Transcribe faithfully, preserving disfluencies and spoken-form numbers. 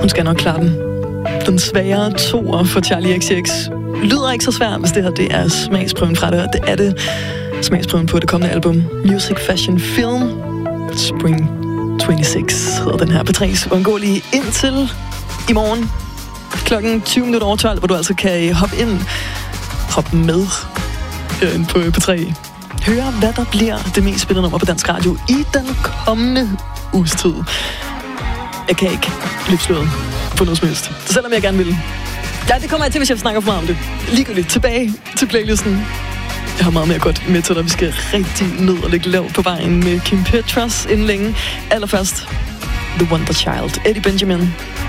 Hun skal nok klare den. Den svære toer for Charlie X C X lyder ikke så svært, hvis det her det er smagsprøven fra det, og det er det smagsprøven på det kommende album. Music, Fashion, Film, Spring toogtyve hedder den her P tre's uundgåelige indtil i morgen klokken tyve minutter over tolv, hvor du altså kan hoppe ind, hoppe med herinde på P tre. Høre, hvad der bliver det mest spillede nummer på dansk radio i den kommende uges tid. Jeg kan ikke løbe sløret på noget som helst, selvom jeg gerne vil. Ja, det kommer jeg til, hvis jeg snakker for meget om det. Ligegyldigt tilbage til playlisten. Jeg har meget mere godt med til dig. Vi skal rigtig ned og lægge lavt på vejen med Kim Petras inden længe. Allerførst The Wonder Child, Eddie Benjamin.